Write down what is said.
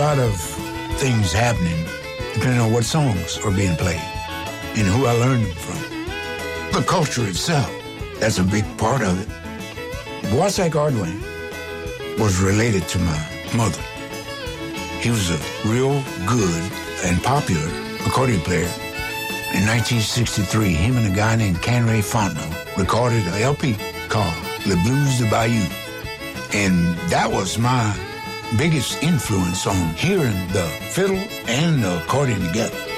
lot of things happening depending on what songs are being played and who I learned them from. The culture itself, that's a big part of it. Dworzak Ardoin was related to my mother. He was a real good and popular accordion player. In 1963, him and a guy named Canray Fontenot recorded an LP called Le Blues du Bayou. And that was my biggest influence on hearing the fiddle and the accordion together.